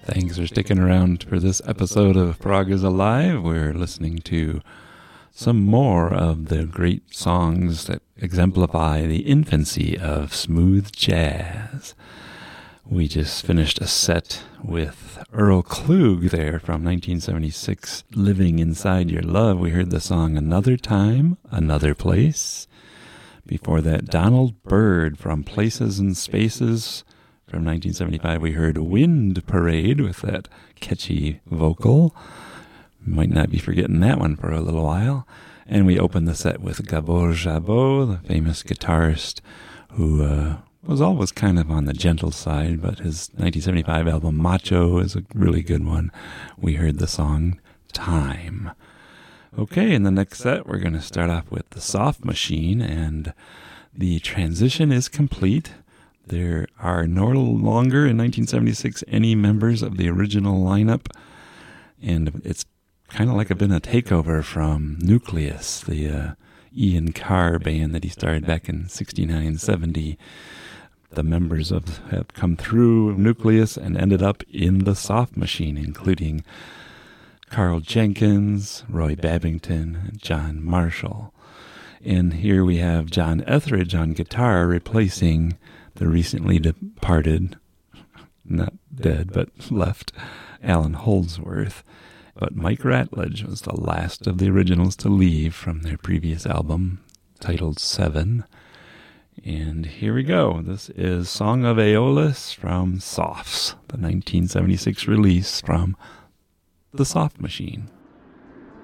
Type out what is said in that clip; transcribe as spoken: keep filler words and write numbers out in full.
Thanks for sticking around for this episode of Prog is Alive. We're listening to some more of the great songs that exemplify the infancy of smooth jazz. We just finished a set with Earl Klug there from nineteen seventy-six, Living Inside Your Love. We heard the song Another Time, Another Place. Before that, Donald Byrd from Places and Spaces. From nineteen seventy-five, we heard Wind Parade with that catchy vocal. Might not be forgetting that one for a little while. And we opened the set with Gabor Szabo, the famous guitarist who uh, was always kind of on the gentle side, but his nineteen seventy-five album Macho is a really good one. We heard the song Time. Okay, in the next set, we're going to start off with the Soft Machine, and the transition is complete. There are no longer, in nineteen seventy-six, any members of the original lineup, and it's kind of like a been a takeover from Nucleus, the uh, Ian Carr band that he started back in sixty-nine seventy. The members of have come through Nucleus and ended up in the Soft Machine, including Carl Jenkins, Roy Babington, and John Marshall. And here we have John Etheridge on guitar replacing the recently departed, not dead, but left, Alan Holdsworth. But Mike Ratledge was the last of the originals to leave from their previous album, titled Seven. And here we go. This is Song of Aeolus from Softs, the nineteen seventy-six release from The Soft Machine.